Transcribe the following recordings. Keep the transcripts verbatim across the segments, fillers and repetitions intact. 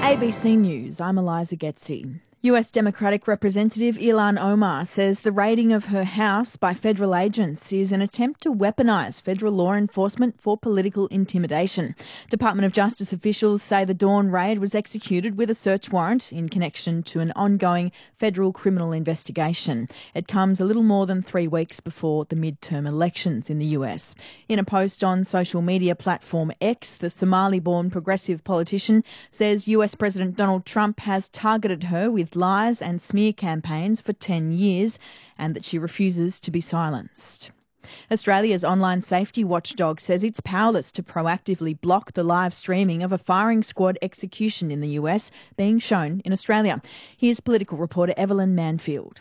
A B C News, I'm Eliza Getzi. U S Democratic Representative Ilhan Omar says the raiding of her house by federal agents is an attempt to weaponise federal law enforcement for political intimidation. Department of Justice officials say the Dawn raid was executed with a search warrant in connection to an ongoing federal criminal investigation. It comes a little more than three weeks before the midterm elections in the U S. In a post on social media platform X, the Somali-born progressive politician says U S President Donald Trump has targeted her with lies and smear campaigns for ten years and that she refuses to be silenced. Australia's online safety watchdog says it's powerless to proactively block the live streaming of a firing squad execution in the U S being shown in Australia. Here's political reporter Evelyn Manfield.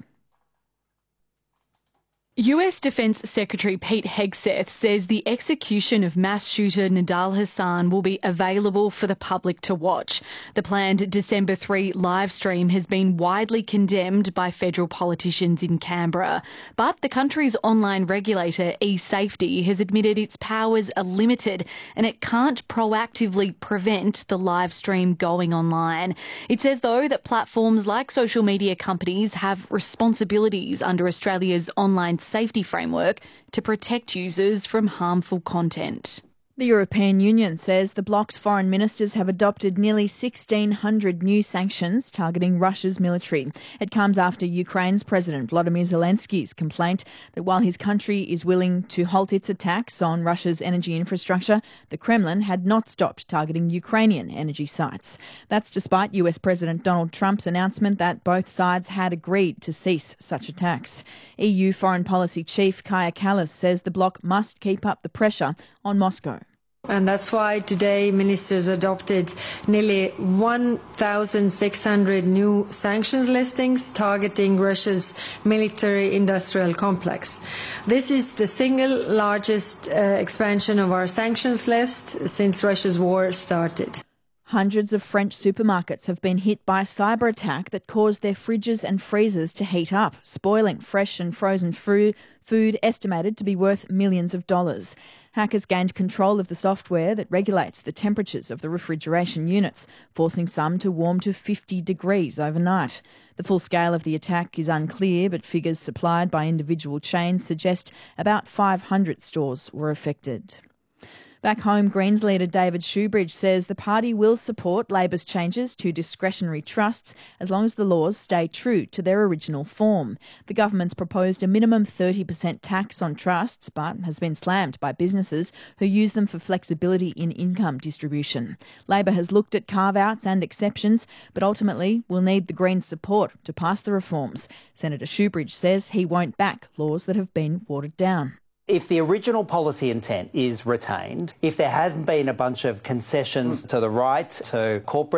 U S Defence Secretary Pete Hegseth says the execution of mass shooter Nidal Hasan will be available for the public to watch. The planned December third live stream has been widely condemned by federal politicians in Canberra. But the country's online regulator, eSafety, has admitted its powers are limited and it can't proactively prevent the live stream going online. It says, though, that platforms like social media companies have responsibilities under Australia's online safety framework to protect users from harmful content. The European Union says the bloc's foreign ministers have adopted nearly sixteen hundred new sanctions targeting Russia's military. It comes after Ukraine's President Volodymyr Zelensky's complaint that while his country is willing to halt its attacks on Russia's energy infrastructure, the Kremlin had not stopped targeting Ukrainian energy sites. That's despite U S President Donald Trump's announcement that both sides had agreed to cease such attacks. E U Foreign Policy Chief Kaja Kallas says the bloc must keep up the pressure on Moscow. And that's why today ministers adopted nearly one thousand six hundred new sanctions listings targeting Russia's military-industrial complex. This is the single largest uh, expansion of our sanctions list since Russia's war started. Hundreds of French supermarkets have been hit by a cyber attack that caused their fridges and freezers to heat up, spoiling fresh and frozen food, food estimated to be worth millions of dollars. Hackers gained control of the software that regulates the temperatures of the refrigeration units, forcing some to warm to fifty degrees overnight. The full scale of the attack is unclear, but figures supplied by individual chains suggest about five hundred stores were affected. Back home, Greens leader David Shoebridge says the party will support Labor's changes to discretionary trusts as long as the laws stay true to their original form. The government's proposed a minimum thirty percent tax on trusts, but has been slammed by businesses who use them for flexibility in income distribution. Labor has looked at carve-outs and exceptions, but ultimately will need the Greens' support to pass the reforms. Senator Shoebridge says he won't back laws that have been watered down. If the original policy intent is retained, if there hasn't been a bunch of concessions to the right, to corporate